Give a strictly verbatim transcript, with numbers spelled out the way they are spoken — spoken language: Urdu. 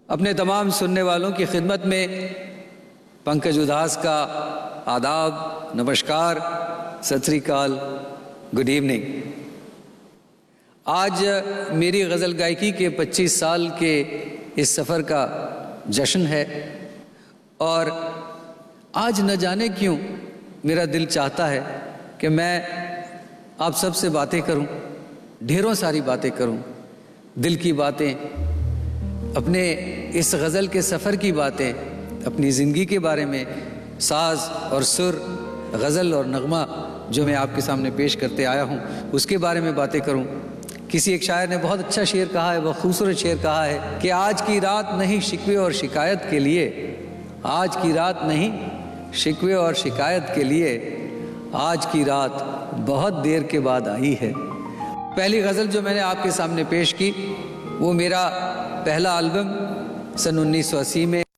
اپنے تمام سننے والوں کی خدمت میں پنکج اداس کا آداب، نمسکار، ست سری اکال، گڈ ایوننگ۔ آج میری غزل گائیکی کے پچیس سال کے اس سفر کا جشن ہے، اور آج نہ جانے کیوں میرا دل چاہتا ہے کہ میں آپ سب سے باتیں کروں، ڈھیروں ساری باتیں کروں، دل کی باتیں، اپنے اس غزل کے سفر کی باتیں، اپنی زندگی کے بارے میں، ساز اور سر، غزل اور نغمہ جو میں آپ کے سامنے پیش کرتے آیا ہوں اس کے بارے میں باتیں کروں۔ کسی ایک شاعر نے بہت اچھا شعر کہا ہے، بہت خوبصورت شعر کہا ہے کہ آج کی رات نہیں شکوے اور شکایت کے لیے، آج کی رات نہیں شکوے اور شکایت کے لیے، آج کی رات بہت دیر کے بعد آئی ہے۔ پہلی غزل جو میں نے آپ کے سامنے پیش کی وہ میرا پہلا البم سن انیس سو اسی میں